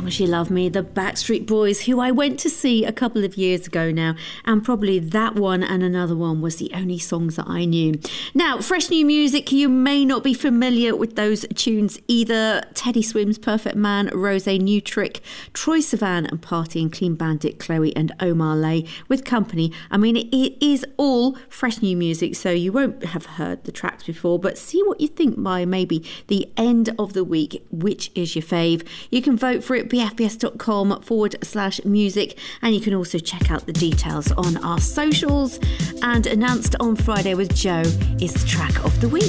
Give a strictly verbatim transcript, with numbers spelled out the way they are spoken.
Promise You Love Me, the Backstreet Boys, who I went to see a couple of years ago now, and probably that one and another one was the only songs that I knew. Now, fresh new music, you may not be familiar with those tunes either. Teddy Swims, Perfect Man, Rosé, New Trick, Troye Sivan and Party, and Clean Bandit, Chloe and Omar Lay with Company. I mean, it is all fresh new music, so you won't have heard the tracks before, but see what you think by maybe the end of the week. Which is your fave? You can vote for it, bfbs.com forward slash music, and you can also check out the details on our socials. And announced on Friday with Joe is the track of the week.